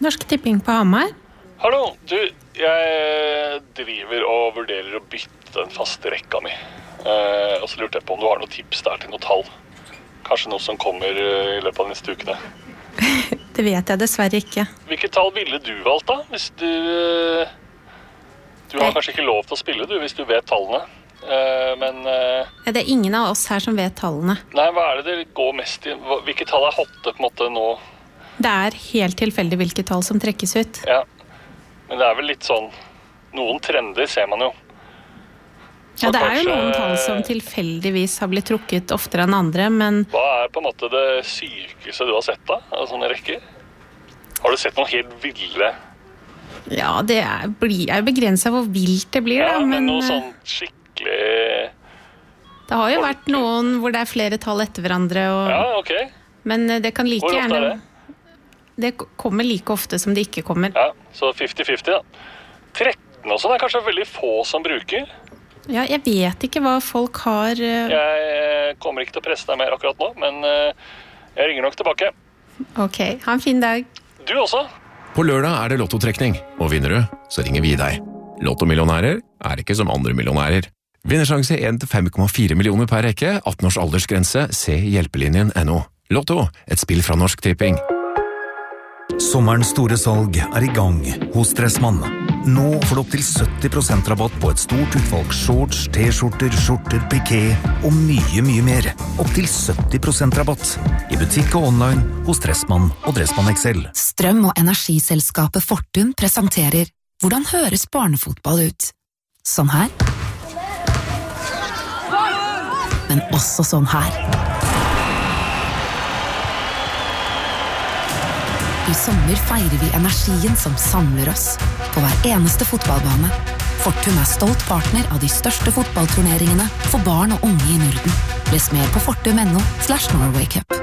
Norsk Tipping på Hamar. Hallo, du, jeg driver og vurderer å bytte den faste rekka mi. Og så lurte jeg på om du har noen tips der til noe tall. Kanskje noe som kommer i løpet av neste ukene. Det vet jeg dessverre ikke. Hvilket tall ville du valgt da? Hvis du har kanskje ikke lov til å spille du, hvis du vet tallene. Men Det er ingen av oss her som vet tallene. Nei, hva er det går mest i? Hvilke tall er hotte på en måte nå? Det er helt tilfeldig hvilke tall som trekkes ut. Ja, men det er vel litt sånn, noen trender ser man jo. Ja, det er jo noen tall som tilfeldigvis har blitt trukket oftere enn andre, men... Hva er på en måte det sykeste du har sett da, av sånne rekker? Har du sett noen helt ville? Ja, det blir jo begrenset hvor vilt det blir da, men noe sånn skikkelig... Det har jo vært noen hvor det er flere tall etter hverandre, og... Ja, ok. Men det kan like gjerne... Hvor ofte er det? Det kommer like ofte som det ikke kommer. Ja, så 50-50 da. 13 og sånn er kanskje veldig få som bruker. Ja, jeg vet ikke hva folk har... Jeg kommer ikke til å presse deg mer akkurat nå, men jeg ringer nok tilbake. Ok, ha en fin dag. Du også. På lørdag er det lottotrekning, og vinner du, så ringer vi deg. Lottomillionærer er ikke som andre millionærer. Vinnersjanse 1-5,4 millioner per rekke, 18 års aldersgrense, se hjelpelinjen.no. Lotto, et spill fra Norsk Tipping. Sommerens store salg er i gang hos Dressmann. Nå får du opp til 70% rabatt på et stort utvalg shorts, t-skjorter, skjorter, piké og mye mer. Opp til 70% rabatt i butikk og online hos Dressmann og Dressmann XL. Strøm- og energiselskapet Fortum presenterer Hvordan høres barnefotball ut? Sånn her. Men også sånn her. I sommer feirer vi energien som samler oss på hver eneste fotballbane. Fortum er stolt partner av de største fotballturneringene for barn og unge i Norden. Les mer på fortum.no/Norway Cup.